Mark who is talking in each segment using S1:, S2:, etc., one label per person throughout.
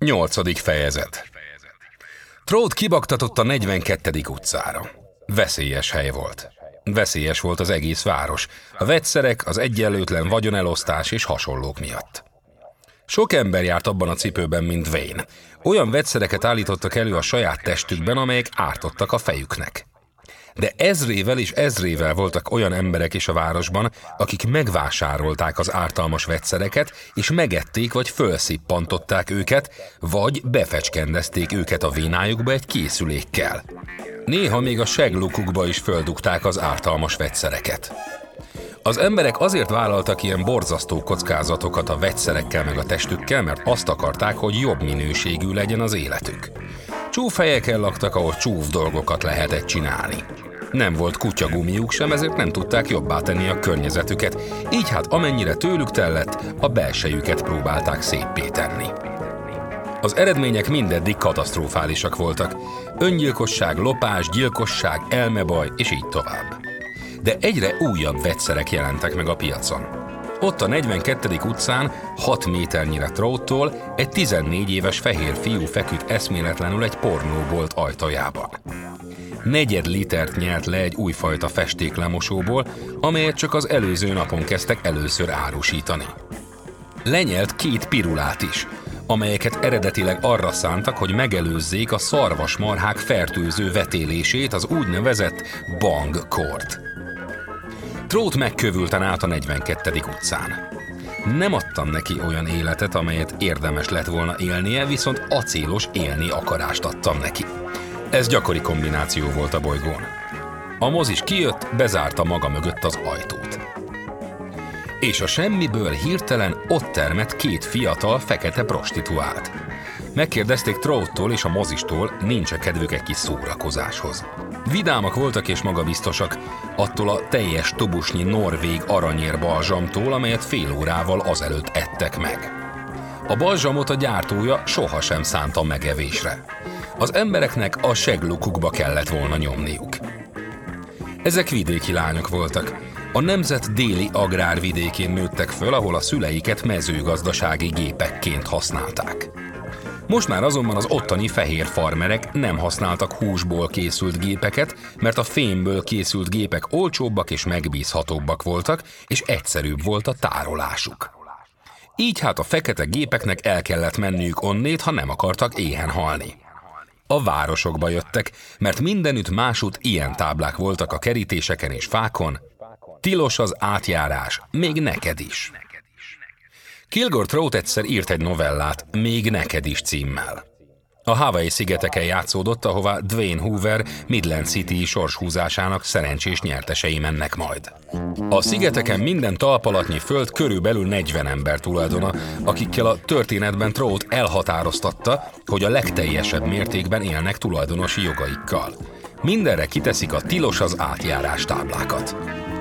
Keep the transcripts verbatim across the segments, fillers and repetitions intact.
S1: Nyolcadik fejezet. Trout kibaktatott a negyvenkettedik utcára. Veszélyes hely volt. Veszélyes volt az egész város, a vegyszerek, az egyenlőtlen vagyonelosztás és hasonlók miatt. Sok ember járt abban a cipőben, mint Wayne. Olyan vegyszereket állítottak elő a saját testükben, amelyek ártottak a fejüknek. De ezrével és ezrével voltak olyan emberek is a városban, akik megvásárolták az ártalmas vegyszereket, és megették vagy fölszippantották őket, vagy befecskendezték őket a vénájukba egy készülékkel. Néha még a seglukukba is földugták az ártalmas vegyszereket. Az emberek azért vállaltak ilyen borzasztó kockázatokat a vegyszerekkel meg a testükkel, mert azt akarták, hogy jobb minőségű legyen az életük. Csúf helyeken laktak, ahol csúf dolgokat lehetett csinálni. Nem volt kutyagumiuk sem, ezért nem tudták jobbá tenni a környezetüket, így hát amennyire tőlük tellett, a belsejüket próbálták széppé tenni. Az eredmények mindeddig katasztrofálisak voltak. Öngyilkosság, lopás, gyilkosság, elmebaj, és így tovább. De egyre újabb vegyszerek jelentek meg a piacon. Ott a negyvenkettedik utcán, hat méternyire Trouttól egy tizennégy éves fehér fiú feküdt eszméletlenül egy pornóbolt ajtajában. Negyed litert nyelt le egy újfajta festéklemosóból, amelyet csak az előző napon kezdtek először árusítani. Lenyelt két pirulát is, amelyeket eredetileg arra szántak, hogy megelőzzék a szarvasmarhák fertőző vetélését, az úgynevezett bangkort. Trout megkövülten állt a negyvenkettedik utcán. Nem adtam neki olyan életet, amelyet érdemes lett volna élnie, viszont acélos élni akarást adtam neki. Ez gyakori kombináció volt a bolygón. A mozis kijött, bezárta maga mögött az ajtót. És a semmiből hirtelen ott termett két fiatal, fekete prostituált. Megkérdezték Trouttól és a mozistól, nincs-e kedvük egy kis szórakozáshoz. Vidámak voltak és magabiztosak, attól a teljes tubusnyi norvég aranyér balzsamtól, amelyet fél órával azelőtt ettek meg. A balzsamot a gyártója sohasem szánta megevésre. Az embereknek a seglukukba kellett volna nyomniuk. Ezek vidéki lányok voltak. A nemzet déli agrárvidékén nőttek föl, ahol a szüleiket mezőgazdasági gépekként használták. Most már azonban az ottani fehér farmerek nem használtak húsból készült gépeket, mert a fémből készült gépek olcsóbbak és megbízhatóbbak voltak, és egyszerűbb volt a tárolásuk. Így hát a fekete gépeknek el kellett menniük onnét, ha nem akartak éhen halni. A városokba jöttek, mert mindenütt másút ilyen táblák voltak a kerítéseken és fákon. Tilos az átjárás, még neked is. Kilgore Trout egyszer írt egy novellát, Még neked is címmel. A Hawaii szigeteken játszódott, ahová Dwayne Hoover Midland City sorshúzásának szerencsés nyertesei mennek majd. A szigeteken minden talpalatnyi föld körülbelül negyven ember tulajdona, akikkel a történetben Trout elhatároztatta, hogy a legteljesebb mértékben élnek tulajdonosi jogaikkal. Mindenre kiteszik a tilos az átjárás táblákat.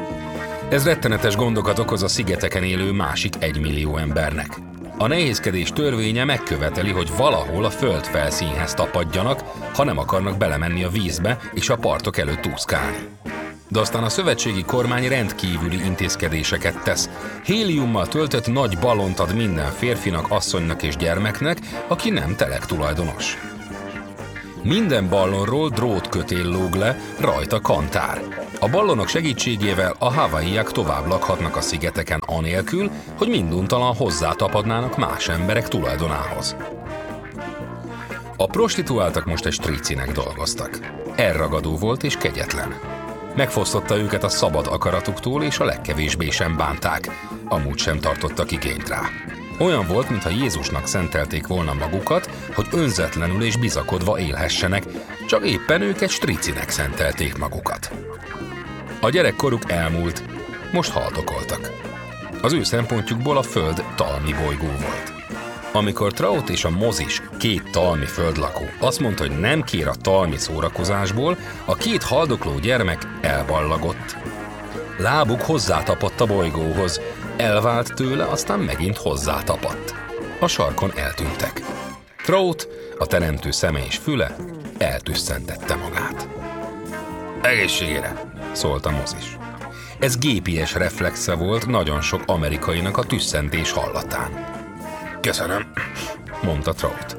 S1: Ez rettenetes gondokat okoz a szigeteken élő másik egymillió embernek. A nehézkedés törvénye megköveteli, hogy valahol a föld felszínhez tapadjanak, ha nem akarnak belemenni a vízbe és a partok előtt úszkálni. De aztán a szövetségi kormány rendkívüli intézkedéseket tesz. Héliummal töltött nagy ballont ad minden férfinak, asszonynak és gyermeknek, aki nem telektulajdonos. Minden ballonról drótkötél lóg le, rajta kantár. A ballonok segítségével a hawaiiak tovább lakhatnak a szigeteken anélkül, hogy minduntalan hozzátapadnának más emberek tulajdonához. A prostituáltak most egy stricinek dolgoztak. Elragadó volt és kegyetlen. Megfosztotta őket a szabad akaratuktól, és a legkevésbé sem bánták, amúgy sem tartottak igényt rá. Olyan volt, mintha Jézusnak szentelték volna magukat, hogy önzetlenül és bizakodva élhessenek, csak éppen ők egy stricinek szentelték magukat. A gyerekkoruk elmúlt, most haldokoltak. Az ő szempontjukból a föld talmi bolygó volt. Amikor Trout és a mozis, két talmi földlakó, azt mondta, hogy nem kér a talmi szórakozásból, a két haldokló gyermek elballagott. Lábuk hozzátapadt a bolygóhoz, elvált tőle, aztán megint hozzátapadt. A sarkon eltűntek. Trout, a teremtő szeme és füle, eltüsszentette magát. Egészségére, szólt a mozis. Ez gépies reflexe volt nagyon sok amerikainak a tüsszentés hallatán. Köszönöm, mondta Trout.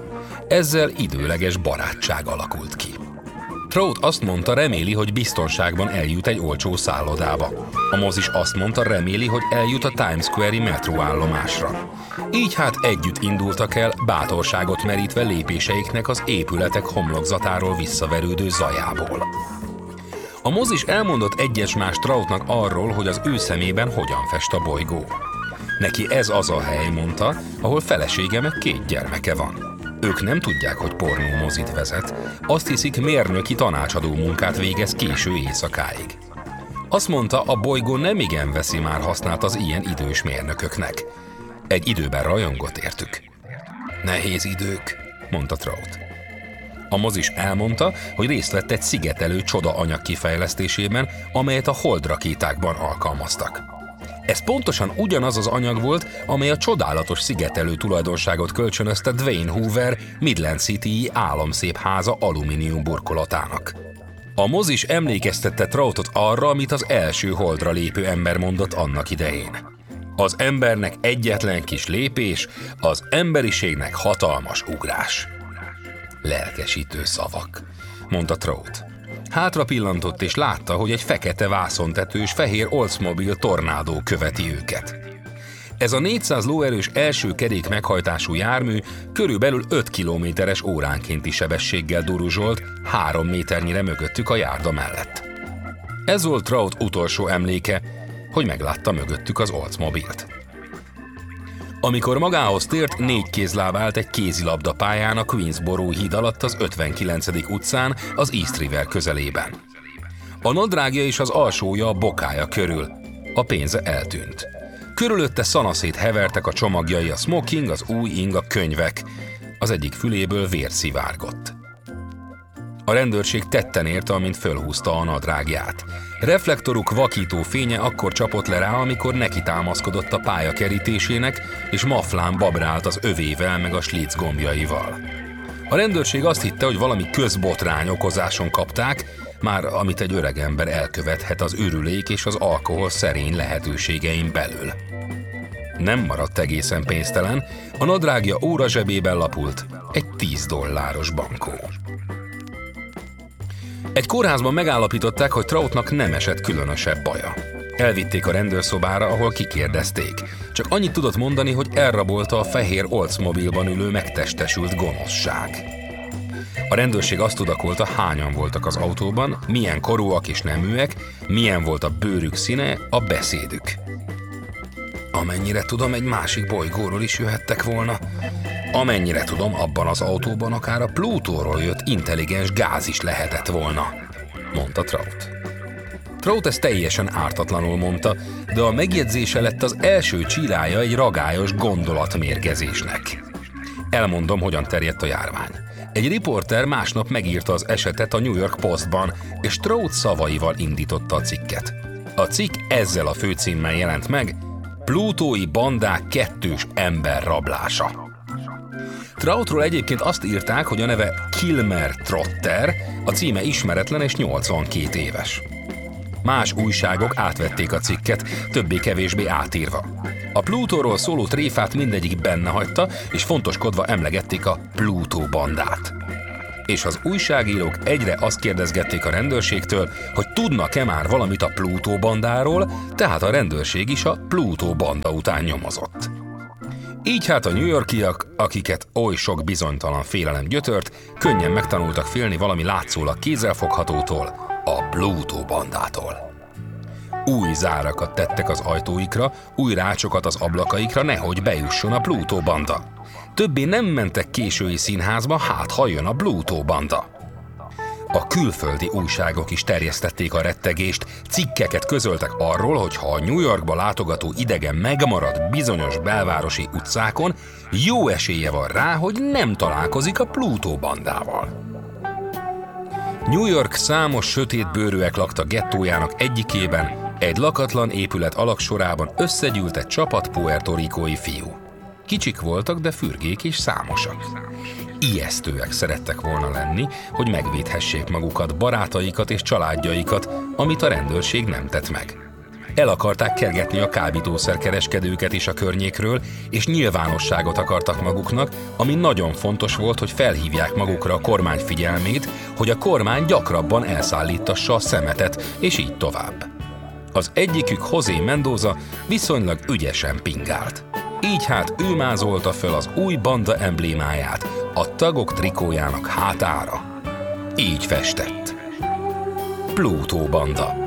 S1: ezzel időleges barátság alakult ki. Trout azt mondta, reméli, hogy biztonságban eljut egy olcsó szállodába. A mozis azt mondta, reméli, hogy eljut a Times Square-i metróállomásra. Így hát együtt indultak el, bátorságot merítve lépéseiknek az épületek homlokzatáról visszaverődő zajából. A mozis elmondott egyes más Troutnak arról, hogy az ő szemében hogyan fest a bolygó. Neki ez az a hely, mondta, ahol felesége meg két gyermeke van. Ők nem tudják, hogy pornómozit vezet, azt hiszik, mérnöki tanácsadó munkát végez késő éjszakáig. Azt mondta, a bolygó nemigen veszi már hasznát az ilyen idős mérnököknek. Egy időben rajongott értük. Nehéz idők, mondta Trout. A mozis elmondta, hogy részt vett egy szigetelő csoda anyag kifejlesztésében, amelyet a Hold rakétákban alkalmaztak. Ez pontosan ugyanaz az anyag volt, amely a csodálatos szigetelő tulajdonságot kölcsönözte Dwayne Hoover Midland City-i álomszép háza alumínium burkolatának. A mozis emlékeztette Troutot arra, amit az első Holdra lépő ember mondott annak idején. Az embernek egyetlen kis lépés, az emberiségnek hatalmas ugrás. Lelkesítő szavak, mondta Trout. Hátra pillantott és látta, hogy egy fekete vászontetős fehér Oldsmobile tornádó követi őket. Ez a négyszáz lóerős első kerék meghajtású jármű körülbelül öt kilométeres óránkénti sebességgel duruzsolt, három méternyire mögöttük a járda mellett. Ez volt Trout utolsó emléke, hogy meglátta mögöttük az Oldsmobile-t. Amikor magához tért, négy kézláb állt egy kézilabda pályán a Queensboro híd alatt az ötvenkilencedik utcán az East River közelében. A nadrágja és az alsója a bokája körül, a pénze eltűnt. Körülötte szanaszét hevertek a csomagjai, a smoking, az új ing, a könyvek. Az egyik füléből vér szivárgott. A rendőrség tetten érte, amint fölhúzta a nadrágját. Reflektoruk vakító fénye akkor csapott le rá, amikor neki támaszkodott a pálya kerítésének, és maflán babrált az övével meg a slic gombjaival. A rendőrség azt hitte, hogy valami közbotrány okozáson kapták, már amit egy öregember elkövethet az ürülék és az alkohol szerény lehetőségein belül. Nem maradt egészen pénztelen, a nadrágja óra zsebében lapult, egy tíz dolláros bankó. Egy kórházban megállapították, hogy Troutnak nem esett különösebb baja. Elvitték a rendőrszobára, ahol kikérdezték. Csak annyit tudott mondani, hogy elrabolta a fehér Oldsmobile-ban ülő megtestesült gonoszság. A rendőrség azt tudakolta, hányan voltak az autóban, milyen korúak és neműek, milyen volt a bőrük színe, a beszédük. Amennyire tudom, egy másik bolygóról is jöhettek volna. Amennyire tudom, abban az autóban akár a Plutóról jött intelligens gáz is lehetett volna, mondta Trout. Trout ezt teljesen ártatlanul mondta, de a megjegyzése lett az első csirája egy ragályos gondolatmérgezésnek. Elmondom, hogyan terjedt a járvány. Egy riporter másnap megírta az esetet a New York Postban, és Trout szavaival indította a cikket. A cikk ezzel a főcímmel jelent meg: Plutói bandák kettős emberrablása. Troutról egyébként azt írták, hogy a neve Kilmer Trotter, a címe ismeretlen és nyolcvankét éves. Más újságok átvették a cikket, többé-kevésbé átírva. A Plutóról szóló tréfát mindegyik benne hagyta, és fontoskodva emlegették a Plutó bandát. És az újságírók egyre azt kérdezgették a rendőrségtől, hogy tudnak-e már valamit a Plutó bandáról, tehát a rendőrség is a Plutó banda után nyomozott. Így hát a New Yorkiak, akiket oly sok bizonytalan félelem gyötört, könnyen megtanultak félni valami látszólag kézzelfoghatótól, a Plutó bandától. Új zárakat tettek az ajtóikra, új rácsokat az ablakaikra, nehogy bejusson a Plutó banda. Többé nem mentek késői színházba, hát halljon a Plutó banda. A külföldi újságok is terjesztették a rettegést, cikkeket közöltek arról, hogy ha a New Yorkba látogató idegen megmarad bizonyos belvárosi utcákon, jó esélye van rá, hogy nem találkozik a Plutó bandával. New York számos sötétbőrűek lakta gettójának egyikében, egy lakatlan épület alaksorában összegyűlt egy csapat puertoricói fiú. Kicsik voltak, de fürgék és számosak. Ijesztőek szerettek volna lenni, hogy megvédhessék magukat, barátaikat és családjaikat, amit a rendőrség nem tett meg. El akarták kergetni a kábítószerkereskedőket is a környékről, és nyilvánosságot akartak maguknak, ami nagyon fontos volt, hogy felhívják magukra a kormány figyelmét, hogy a kormány gyakrabban elszállítassa a szemetet, és így tovább. Az egyikük, José Mendoza viszonylag ügyesen pingált. Így hát ő mázolta föl az új banda emblémáját a tagok trikójának hátára. Így festett. Plutó banda.